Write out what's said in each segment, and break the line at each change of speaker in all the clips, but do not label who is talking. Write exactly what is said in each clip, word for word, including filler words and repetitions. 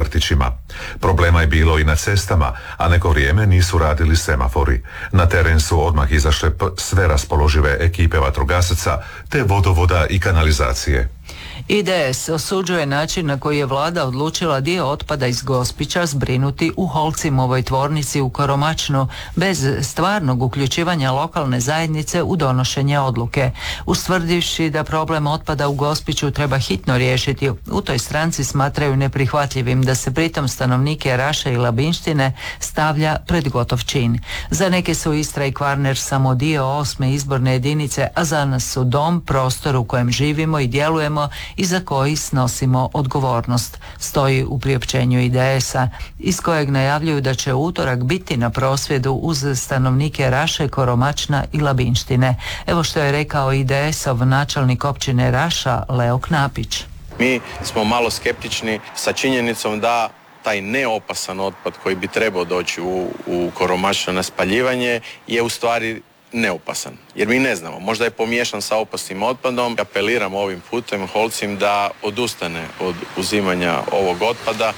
vrtićima. Problema je bilo i na cestama, a neko vrijeme nisu radili semafori. Na teren su odmah izašle sve raspoložive ekipe vatrogasaca te vodovoda i kanalizacije.
I D S osuđuje način na koji je vlada odlučila dio otpada iz Gospića zbrinuti u Holcimovoj tvornici u Koromačnu bez stvarnog uključivanja lokalne zajednice u donošenje odluke. Ustvrdivši da problem otpada u Gospiću treba hitno riješiti, u toj stranci smatraju neprihvatljivim da se pritom stanovnike Raše i Labinštine stavlja pred gotov čin. Za neke su Istra i Kvarner samo dio osme izborne jedinice, a za nas su dom, prostor u kojem živimo i djelujemo i za koji snosimo odgovornost, stoji u priopćenju I D S-a, iz kojeg najavljuju da će u utorak biti na prosvjedu uz stanovnike Raše, Koromačna i Labinštine. Evo što je rekao I D S-ov načelnik općine Raša, Leo Knapić.
Mi smo malo skeptični sa činjenicom da taj neopasan otpad koji bi trebao doći u, u Koromačnu na spaljivanje je u stvari neopasan, jer mi ne znamo, možda je pomiješan sa opasnim otpadom. Apeliram ovim putem Holcim da odustane od uzimanja ovog otpada.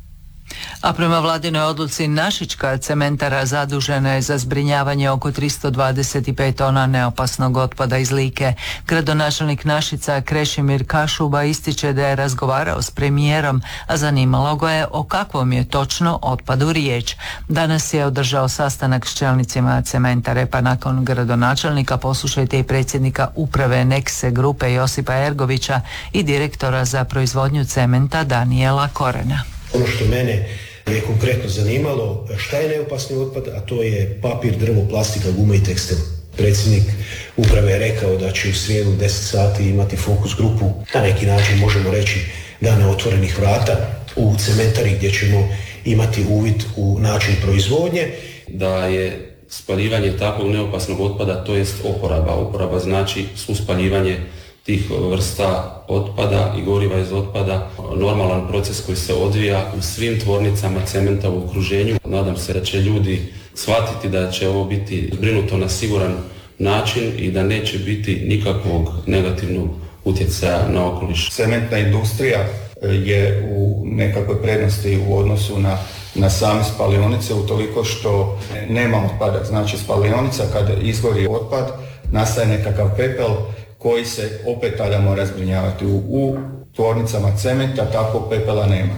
A prema vladinoj odluci Našička cementara zadužena je za zbrinjavanje oko tristo dvadeset pet tona neopasnog otpada iz Like. Gradonačelnik Našica Krešimir Kašuba ističe da je razgovarao s premijerom, a zanimalo ga je o kakvom je točno otpadu riječ. Danas je održao sastanak s čelnicima cementare, pa nakon gradonačelnika poslušajte i predsjednika uprave Nekse grupe Josipa Ergovića i direktora za proizvodnju cementa Danijela Korena.
Ono što mene je konkretno zanimalo, šta je neopasni otpad, a to je papir, drvo, plastika, guma i tekstil. Predsjednik uprave je rekao da će u srijedu u deset sati imati fokus grupu, na neki način možemo reći dane otvorenih vrata u cementari gdje ćemo imati uvid u način proizvodnje.
Da je spaljivanje takvog neopasnog otpada, to jest oporaba. Oporaba znači suspaljivanje tih vrsta otpada i goriva iz otpada, normalan proces koji se odvija u svim tvornicama cementa u okruženju. Nadam se da će ljudi shvatiti da će ovo biti zbrinuto na siguran način i da neće biti nikakvog negativnog utjecaja na okoliš.
Cementna industrija je u nekakvoj prednosti u odnosu na, na same spalionice utoliko što nema otpada. Znači spalionica kada izgori otpad nastaje nekakav pepel koji se opet tada mora zbrinjavati. U, u tvornicama cementa takvog pepela nema.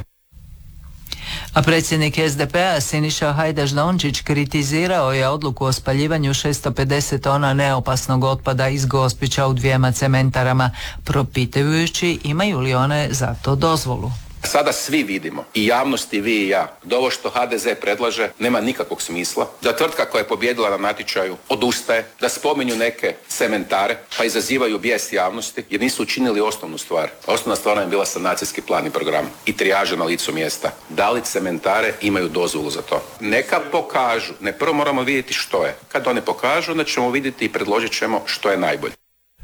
A predsjednik S D P-a Siniša Hajdaš-Dončić kritizirao je odluku o spaljivanju šesto pedeset tona neopasnog otpada iz Gospića u dvijema cementarama, propitujući imaju li one za to dozvolu.
Sada svi vidimo, i javnost i vi i ja, da ovo što H D Z predlaže nema nikakvog smisla, da tvrtka koja je pobijedila na natječaju odustaje, da spominju neke cementare pa izazivaju bijes javnosti jer nisu učinili osnovnu stvar. Osnovna stvar nam je bila sanacijski plan i program i trijaža na licu mjesta. Da li cementare imaju dozvolu za to? Neka pokažu, ne prvo moramo vidjeti što je. Kad one pokažu, onda ćemo vidjeti i predložit ćemo što je najbolje.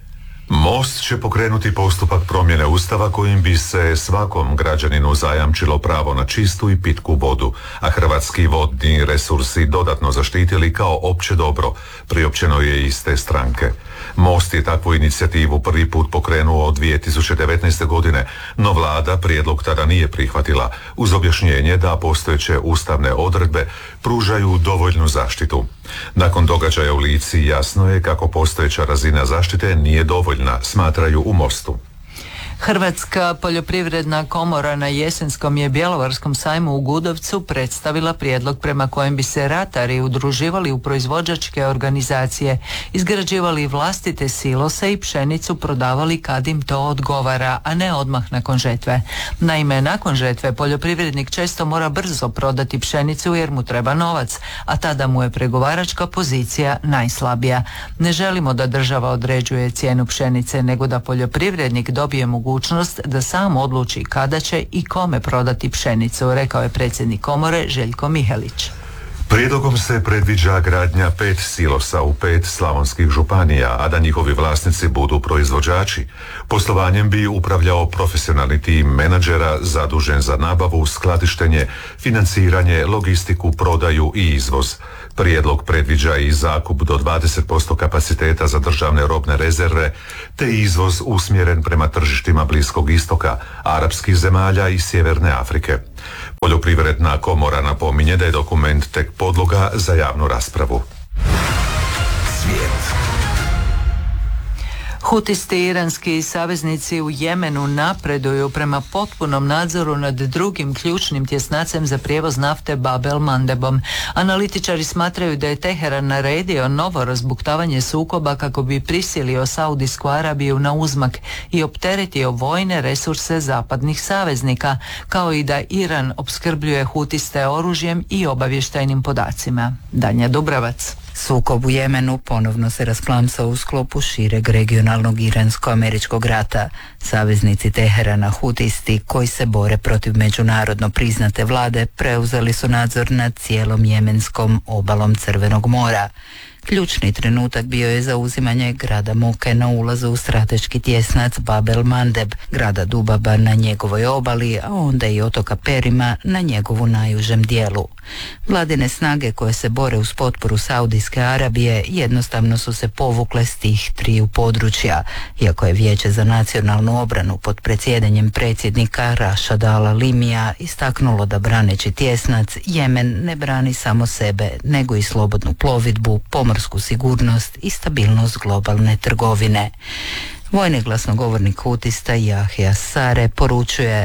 Most će pokrenuti postupak promjene Ustava kojim bi se svakom građaninu zajamčilo pravo na čistu i pitku vodu, a hrvatski vodni resursi dodatno zaštitili kao opće dobro, priopćeno je iz te stranke. Most je takvu inicijativu prvi put pokrenuo dvije tisuće devetnaeste. godine, no vlada prijedlog tada nije prihvatila, uz objašnjenje da postojeće ustavne odredbe pružaju dovoljnu zaštitu. Nakon događaja u Lici jasno je kako postojeća razina zaštite nije dovoljna, smatraju u Mostu.
Hrvatska poljoprivredna komora na jesenskom je Bjelovarskom sajmu u Gudovcu predstavila prijedlog prema kojem bi se ratari udruživali u proizvođačke organizacije, izgrađivali vlastite silose i pšenicu prodavali kad im to odgovara, a ne odmah nakon žetve. Naime, nakon žetve poljoprivrednik često mora brzo prodati pšenicu jer mu treba novac, a tada mu je pregovaračka pozicija najslabija. Ne želimo da država određuje cijenu pšenice, nego da poljoprivrednik dobije mogućnost mogućnost da sam odluči kada će i kome prodati pšenicu, rekao je predsjednik komore Željko Mihelić.
Prijedlogom se predviđa gradnja pet silosa u pet slavonskih županija, a da njihovi vlasnici budu proizvođači. Poslovanjem bi upravljao profesionalni tim menadžera zadužen za nabavu, skladištenje, financiranje, logistiku, prodaju i izvoz. Prijedlog predviđa i zakup do dvadeset posto kapaciteta za državne robne rezerve, te izvoz usmjeren prema tržištima Bliskog istoka, arapskih zemalja i Sjeverne Afrike. Privredna komora napominje da je dokument tek podloga za javnu raspravu.
Svijet.
Hutisti iranski saveznici u Jemenu napreduju prema potpunom nadzoru nad drugim ključnim tjesnacem za prijevoz nafte Bab el-Mandebom. Analitičari smatraju da je Teheran naredio novo razbuktavanje sukoba kako bi prisilio Saudijsku Arabiju na uzmak i opteretio vojne resurse zapadnih saveznika, kao i da Iran opskrbljuje hutiste oružjem i obavještajnim podacima. Danja Dubravac.
Sukob u Jemenu ponovno se rasplamsao u sklopu šireg regionalnog iransko-američkog rata. Saveznici Teherana, hutisti, koji se bore protiv međunarodno priznate vlade, preuzeli su nadzor nad cijelom jemenskom obalom Crvenog mora. Ključni trenutak bio je zauzimanje grada Moke na ulazu u strateški tjesnac Bab el-Mandeb, grada Dubaba na njegovoj obali, a onda i otoka Perima na njegovu najužem dijelu. Vladine snage koje se bore uz potporu Saudijske Arabije jednostavno su se povukle s tih triju područja, iako je Vijeće za nacionalnu obranu pod predsjedanjem predsjednika Rašada al-Alimija istaknulo da braneći tjesnac, Jemen ne brani samo sebe, nego i slobodnu plovidbu, pomorsku sigurnost i stabilnost globalne trgovine. Vojni glasnogovornik hutista Jahja Sare poručuje: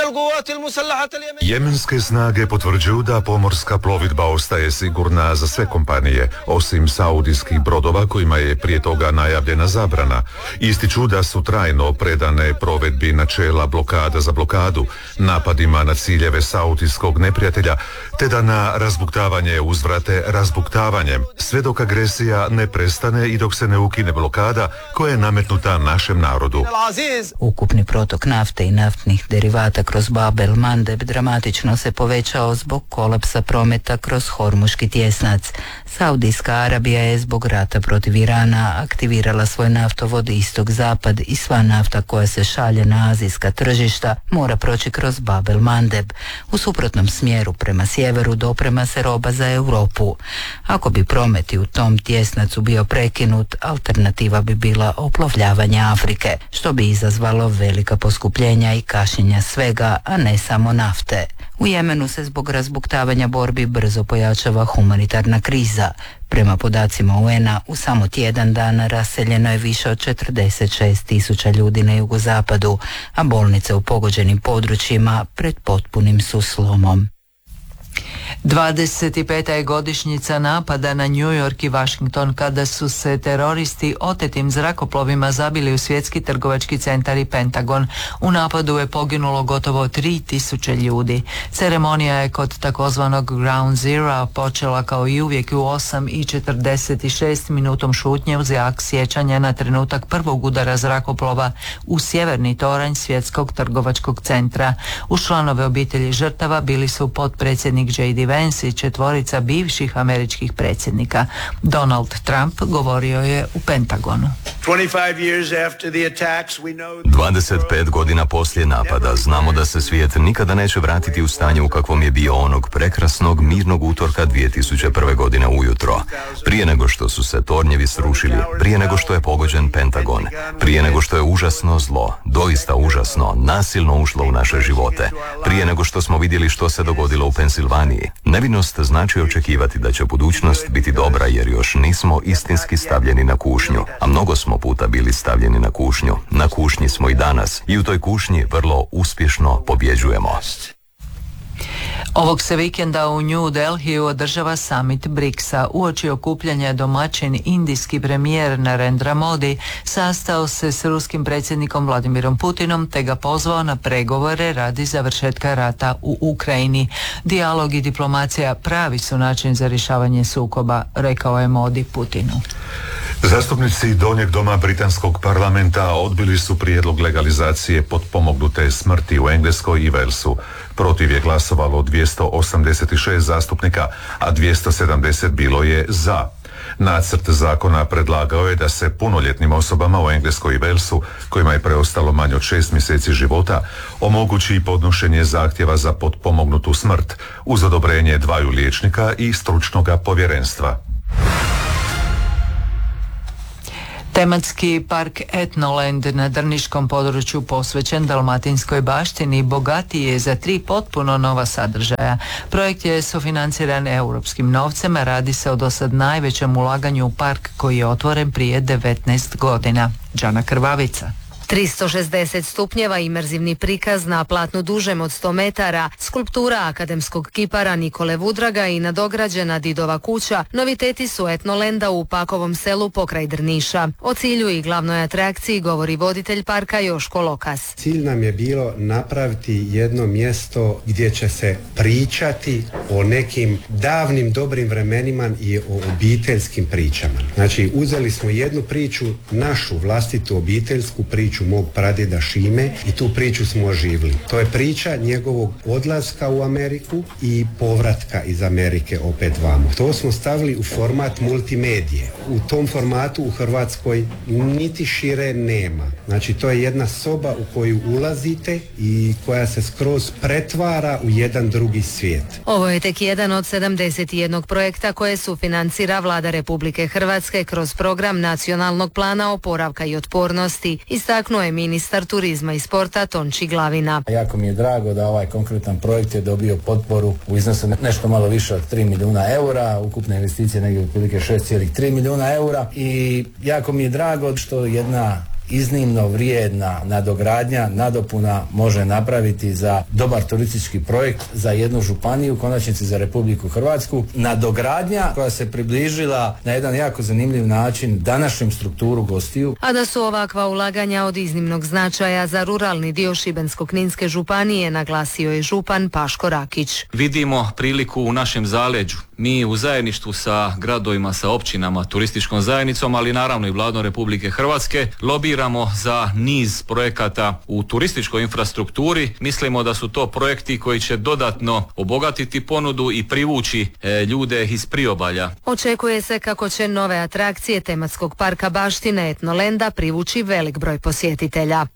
Jemenske snage potvrđuju da pomorska plovidba ostaje sigurna za sve kompanije, osim saudijskih brodova kojima je prije toga najavljena zabrana. Ističu da su trajno predane provedbi načela blokada za blokadu, napadima na ciljeve saudijskog neprijatelja, te da na razbuktavanje uzvrate razbuktavanjem, sve dok agresija ne prestane i dok se ne ukine blokada koja je nametnuta na našem narodu.
Ukupni protok nafte i naftnih derivata kroz Bab el-Mandeb dramatično se povećao zbog kolapsa prometa kroz Hormuški tjesnac. Saudijska Arabija je zbog rata protiv Irana aktivirala svoj naftovod istok-zapad i sva nafta koja se šalje na azijska tržišta mora proći kroz Bab el-Mandeb. U suprotnom smjeru prema sjeveru doprema se roba za Europu. Ako bi prometi u tom tjesnacu bio prekinut, alternativa bi bila oplovljavanje Afrike, što bi izazvalo velika poskupljenja i kašnjenja svega, a ne samo nafte. U Jemenu se zbog razbuktavanja borbi brzo pojačava humanitarna kriza. Prema podacima U N-a, u samo tjedan dana raseljeno je više od četrdeset šest tisuća ljudi na jugozapadu, a bolnice u pogođenim područjima pred potpunim su slomom.
dvadeset peta je godišnjica napada na New York i Washington kada su se teroristi otetim zrakoplovima zabili u svjetski trgovački centar i Pentagon. U napadu je poginulo gotovo tri tisuće ljudi. Ceremonija je kod takozvanog Ground Zero počela kao i uvijek u osam i četrdeset šest minutom šutnje uz jak sjećanja na trenutak prvog udara zrakoplova u sjeverni toranj svjetskog trgovačkog centra. Uz članove obitelji žrtava bili su potpredsjednik J D Vance i četvorica bivših američkih predsjednika. Donald Trump govorio je u Pentagonu.
dvadeset pet godina poslije napada znamo da se svijet nikada neće vratiti u stanje u kakvom je bio onog prekrasnog mirnog utorka dvije tisuće prve. godine ujutro. Prije nego što su se tornjevi srušili, prije nego što je pogođen Pentagon, prije nego što je užasno zlo, doista užasno, nasilno ušlo u naše živote, prije nego što smo vidjeli što se dogodilo u Pensilvaniji. Nevinost znači očekivati da će budućnost biti dobra jer još nismo istinski stavljeni na kušnju, a mnogo smo puta bili stavljeni na kušnju. Na kušnji smo i danas i u toj kušnji vrlo uspješno pobjeđujemo.
Ovog se vikenda u New Delhiju održava summit briksa. Uoči okupljanja domaćin indijski premijer Narendra Modi sastao se s ruskim predsjednikom Vladimirom Putinom te ga pozvao na pregovore radi završetka rata u Ukrajini. Dijalog i diplomacija pravi su način za rješavanje sukoba, rekao je Modi Putinu.
Zastupnici Donjeg doma britanskog parlamenta odbili su prijedlog legalizacije potpomognute smrti u Engleskoj i Walesu. Protiv je glasovalo dvjesto osamdeset šest zastupnika, a dvjesto sedamdeset bilo je za. Nacrt zakona predlagao je da se punoljetnim osobama u Engleskoj i Walesu, kojima je preostalo manje od šest mjeseci života, omogući podnošenje zahtjeva za potpomognutu smrt uz odobrenje dvaju liječnika i stručnoga povjerenstva.
Tematski park Etnoland na drniškom području posvećen dalmatinskoj baštini bogatiji je za tri potpuno nova sadržaja. Projekt je sufinanciran europskim novcem, a radi se o dosad najvećem ulaganju u park koji je otvoren prije devetnaest godina. Đana Krvavica.
tristo šezdeset stupnjeva imerzivni prikaz na platnu dužem od sto metara, skulptura akademskog kipara Nikole Vudraga i nadograđena Didova kuća, noviteti su Etnolenda u Pakovom selu pokraj Drniša. O cilju i glavnoj atrakciji govori voditelj parka Joško Lokas.
Cilj nam je bilo napraviti jedno mjesto gdje će se pričati o nekim davnim dobrim vremenima i o obiteljskim pričama. Znači, uzeli smo jednu priču, našu vlastitu obiteljsku priču mog pradjeda Šime i tu priču smo oživili. To je priča njegovog odlaska u Ameriku i povratka iz Amerike opet vamo. To smo stavili u format multimedije. U tom formatu u Hrvatskoj niti šire nema. Znači, to je jedna soba u koju ulazite i koja se skroz pretvara u jedan drugi svijet.
Ovo je tek jedan od sedamdeset jednog projekta koje sufinancira Vlada Republike Hrvatske kroz program Nacionalnog plana oporavka i otpornosti, istaknuo je ministar turizma i sporta Tonči Glavina.
Jako mi je drago da ovaj konkretan projekt je dobio potporu u iznosu nešto malo više od tri milijuna eura, ukupne investicije negdje otprilike šest zarez tri milijuna eura i jako mi je drago što jedna iznimno vrijedna nadogradnja, nadopuna može napraviti za dobar turistički projekt za jednu županiju, u konačnici za Republiku Hrvatsku. Nadogradnja koja se približila na jedan jako zanimljiv način današnjem strukturu gostiju.
A da su ovakva ulaganja od iznimnog značaja za ruralni dio Šibensko-kninske županije, naglasio je župan Paško Rakić.
Vidimo priliku u našem zaleđu. Mi u zajedništvu sa gradovima, sa općinama, turističkom zajednicom, ali naravno i Vladom Republike Hrvatske, lobiramo za niz projekata u turističkoj infrastrukturi. Mislimo da su to projekti koji će dodatno obogatiti ponudu i privući e, ljude iz priobalja.
Očekuje se kako će nove atrakcije tematskog parka baštine Etnolenda privući velik broj posjetitelja.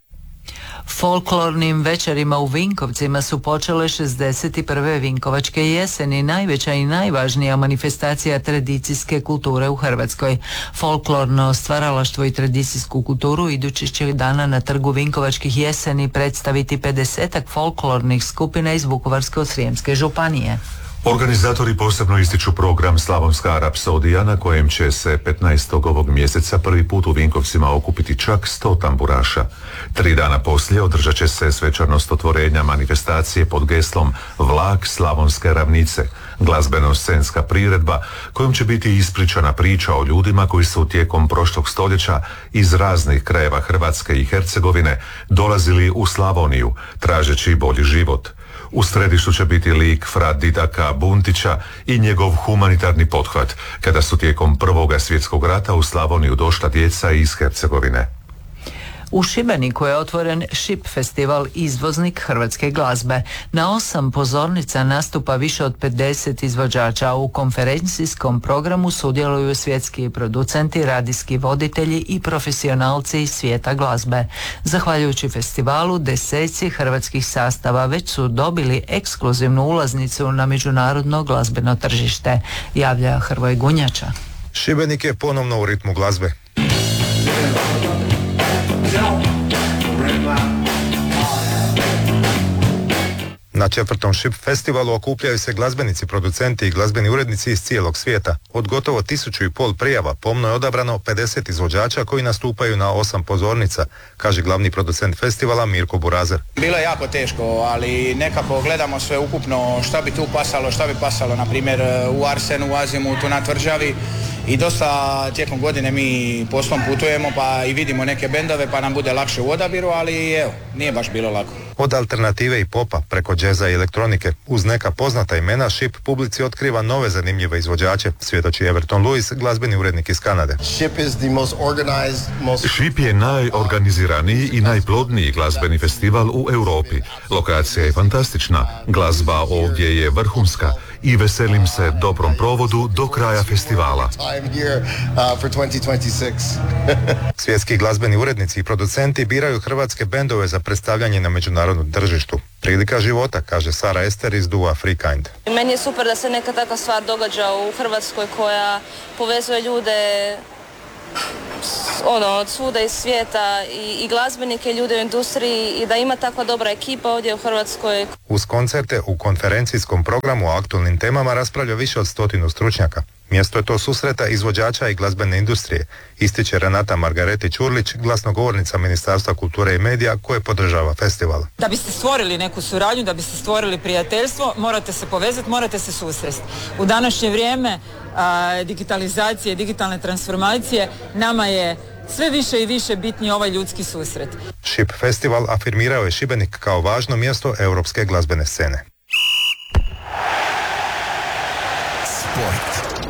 Folklornim večerima u Vinkovcima su počele šezdeset prve Vinkovačke jeseni, najveća i najvažnija manifestacija tradicijske kulture u Hrvatskoj. Folklorno stvaralaštvo i tradicijsku kulturu idućih će dana na trgu Vinkovačkih jeseni predstaviti pedesetak folklornih skupina iz Vukovarsko-srijemske županije.
Organizatori posebno ističu program Slavonska rapsodija na kojem će se petnaestog ovog mjeseca prvi put u Vinkovcima okupiti čak sto tamburaša. Tri dana poslije održat će se svečanost otvorenja manifestacije pod geslom Vlak Slavonske ravnice, glazbeno-scenska priredba kojom će biti ispričana priča o ljudima koji su tijekom prošlog stoljeća iz raznih krajeva Hrvatske i Hercegovine dolazili u Slavoniju tražeći bolji život. U središtu će biti lik fra Didaka Buntića i njegov humanitarni pothvat kada su tijekom Prvoga svjetskog rata u Slavoniju došla djeca iz Hercegovine.
U Šibeniku je otvoren Šip festival izvoznik hrvatske glazbe. Na osam pozornica nastupa više od pedeset izvođača, a u konferencijskom programu sudjeluju svjetski producenti, radijski voditelji i profesionalci iz svijeta glazbe. Zahvaljujući festivalu, deseci hrvatskih sastava već su dobili ekskluzivnu ulaznicu na međunarodno glazbeno tržište, javlja Hrvoje Gunjača.
Šibenik je ponovno u ritmu glazbe. Na četvrtom Šip festivalu okupljaju se glazbenici, producenti i glazbeni urednici iz cijelog svijeta. Od gotovo tisuću i pol prijava pomno je odabrano pedeset izvođača koji nastupaju na osam pozornica, kaže glavni producent festivala Mirko Burazer.
Bilo je jako teško, ali nekako gledamo sve ukupno šta bi tu pasalo, šta bi pasalo, na primjer u Arsenu, u Azimutu, na Tvrđavi. I dosta tijekom godine mi poslom putujemo pa i vidimo neke bendove pa nam bude lakše u odabiru, ali evo, nije baš bilo lako.
Od alternative i popa preko džeza i elektronike, uz neka poznata imena, Šip publici otkriva nove zanimljive izvođače, svjedoči Everton Lewis, glazbeni urednik iz Kanade.
Šip je najorganiziraniji i najplodniji glazbeni festival u Europi. Lokacija je fantastična, glazba ovdje je vrhunska i veselim se dobrom provodu do kraja festivala.
Svjetski glazbeni urednici i producenti biraju hrvatske bendove za predstavljanje na međunarodnom tržištu. Prilika života, kaže Sara Ester iz dua Free Kind.
Meni je super da se neka takva stvar događa u Hrvatskoj koja povezuje ljude ono, od svuda iz svijeta i, i glazbenike, ljude u industriji i da ima takva dobra ekipa ovdje u Hrvatskoj.
Uz koncerte u konferencijskom programu o aktualnim temama raspravlja više od stotinu stručnjaka. Mjesto je to susreta izvođača i glazbene industrije, ističe Renata Margareti-Ćurlić, glasnogovornica Ministarstva kulture i medija koje podržava festival.
Da biste stvorili neku suradnju, da biste stvorili prijateljstvo, morate se povezati, morate se susresti. U današnje vrijeme a, digitalizacije, digitalne transformacije, nama je sve više i više bitniji ovaj ljudski susret.
Šip festival afirmirao je Šibenik kao važno mjesto europske glazbene scene.
Sport.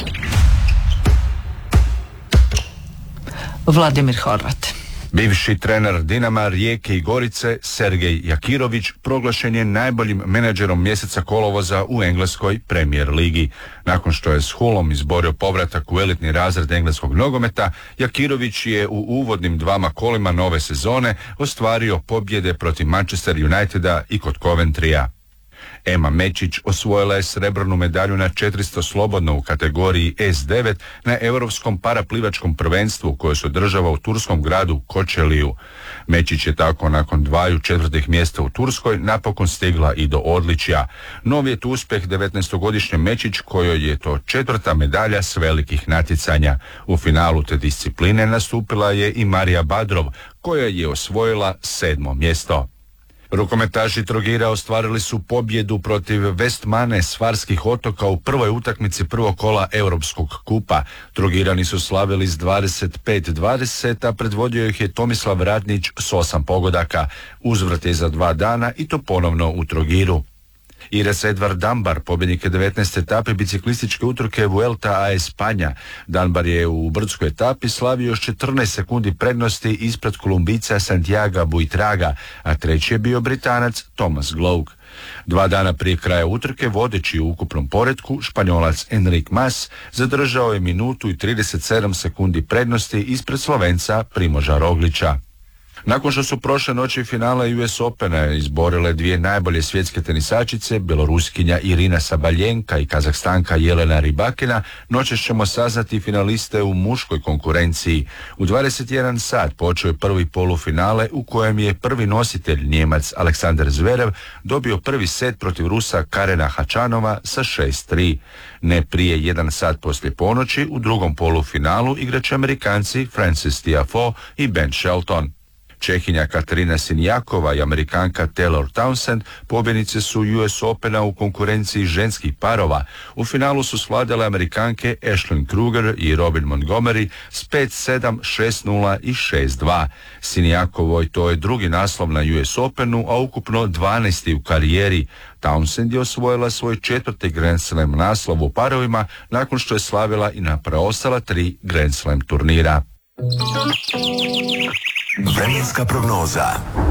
Vladimir Horvat.
Bivši trener Dinama, Rijeke i Gorice, Sergej Jakirović, proglašen je najboljim menadžerom mjeseca kolovoza u engleskoj Premier ligi. Nakon što je s Hullom izborio povratak u elitni razred engleskog nogometa, Jakirović je u uvodnim dvama kolima nove sezone ostvario pobjede protiv Manchester Uniteda i kod Coventrya. Ema Mečić osvojila je srebrnu medalju na četiristo slobodno u kategoriji S devet na Europskom paraplivačkom prvenstvu koje se održava u turskom gradu Kočeliju. Mečić je tako nakon dvaju četvrtih mjesta u Turskoj napokon stigla i do odličja. Nov je tu uspjeh devetnaestogodišnje Mečić kojoj je to četvrta medalja s velikih natjecanja. U finalu te discipline nastupila je i Marija Badrov koja je osvojila sedmo mjesto. Rukometaši Trogira ostvarili su pobjedu protiv Vestmane s Farskih otoka u prvoj utakmici prvog kola Europskog kupa. Trogirani su slavili s dvadeset pet dvadeset, a predvodio ih je Tomislav Radnić s osam pogodaka. Uzvrat je za dva dana i to ponovno u Trogiru. Ires Edvard Dambar, pobjednik je devetnaeste etape biciklističke utrke Vuelta a Espanja. Dambar je u brdskoj etapi slavio još četrnaest sekundi prednosti ispred Kolumbijca Santiaga Buitraga, a treći je bio Britanac Thomas Gloug. Dva dana prije kraja utrke, vodeći u ukupnom poretku, Španjolac Enric Mas zadržao je minutu i trideset sedam sekundi prednosti ispred Slovenca Primoža Roglića. Nakon što su prošle noći finale U S Opena izborile dvije najbolje svjetske tenisačice, Bjeloruskinja Irina Sabaljenka i Kazahstanka Jelena Rybakina, noćas ćemo saznati finaliste u muškoj konkurenciji. U dvadeset jedan sat počeo je prvi polufinale u kojem je prvi nositelj Njemac Aleksandar Zverev dobio prvi set protiv Rusa Karena Hačanova sa šest tri. Ne prije jedan sat poslije ponoći u drugom polufinalu igraće Amerikanci Francis Tiafoe i Ben Shelton. Čehinja Katarina Sinjakova i Amerikanka Taylor Townsend pobjednice su U S Opena u konkurenciji ženskih parova. U finalu su svladale Amerikanke Ashlyn Kruger i Robin Montgomery s pet sedam, šest nula i šest dva. Sinjakovoj to je drugi naslov na U S Openu, a ukupno dvanaesti u karijeri. Townsend je osvojila svoj četvrti Grand Slam naslov u parovima nakon što je slavila i na preostala tri Grand Slam turnira.
Vremenska prognoza.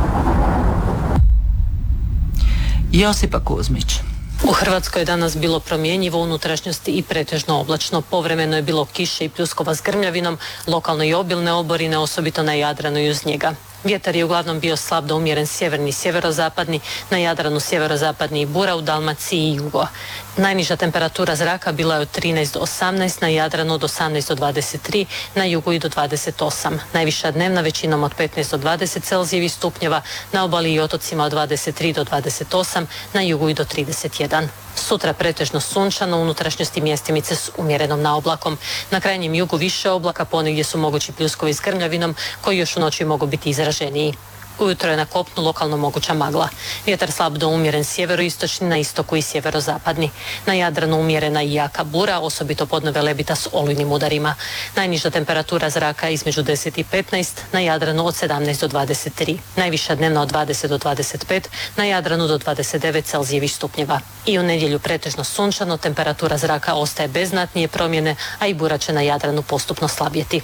Josipa Kuzmić.
U Hrvatskoj je danas bilo promjenjivo, u unutrašnjosti i pretežno oblačno. Povremeno je bilo kiše i pljuskova s grmljavinom, lokalno i obilne oborine, osobito na Jadranu i uz njega. Vjetar je uglavnom bio slab do umjeren sjeverni i sjeverozapadni, na Jadranu sjeverozapadni i bura, u Dalmaciji i jugo. Najniža temperatura zraka bila je od trinaest do osamnaest, na Jadranu od osamnaest do dvadeset tri, na jugu i do dvadeset osam. Najviša dnevna većinom od petnaest do dvadeset Celzijevih stupnjeva, na obali i otocima od dvadeset tri do dvadeset osam, na jugu i do trideset jedan. Sutra pretežno sunčano, u unutrašnjosti mjestimice s umjerenom naoblakom. Na krajnjem jugu više oblaka, ponegdje su mogući pljuskovi s grmljavinom koji još u noći mogu biti izraženiji. Ujutro je na kopnu lokalno moguća magla. Vjetar slab do umjeren sjeveroistočni, na istoku i sjeverozapadni. Na Jadranu umjerena i jaka bura, osobito podne Velebita s olujnim udarima. Najniža temperatura zraka između deset i petnaest, na Jadranu od sedamnaest do dvadeset tri. Najviša dnevna od dvadeset do dvadeset pet, na Jadranu do dvadeset devet Celzijevih stupnjeva. I u nedjelju pretežno sunčano, temperatura zraka ostaje bez znatnije promjene, a i bura će na Jadranu postupno slabjeti.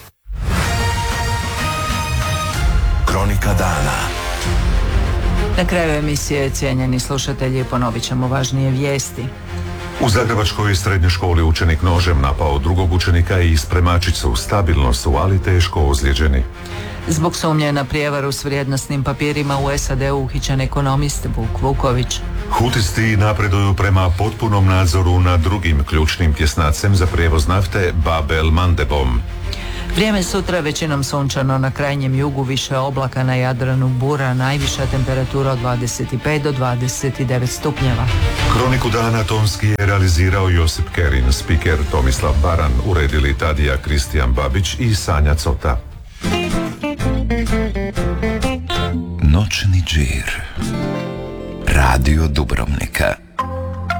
Kronika dana.
Na kraju emisije, cijenjeni slušatelji, ponovit ćemo važnije vijesti.
U Zagrebačkoj srednjoj školi učenik nožem napao drugog učenika i spremačicu. Stabilno su, ali teško ozlijeđeni.
Zbog sumnje na prijevaru s vrijednosnim papirima u S A D-u uhićen ekonomist Vuk Vuković.
Hutisti napreduju prema potpunom nadzoru nad drugim ključnim tjesnacem za prijevoz nafte Bab el Mandebom.
Vrijeme sutra većinom sunčano, na krajnjem jugu više oblaka, na Jadranu bura, najviša temperatura od dvadeset pet do dvadeset devet stupnjeva.
Kroniku dana tonski je realizirao Josip Kerin, spiker Tomislav Baran, uredili Tadija Kristijan Babić i Sanja Cota.
Noćni džir. Radio Dubrovnika.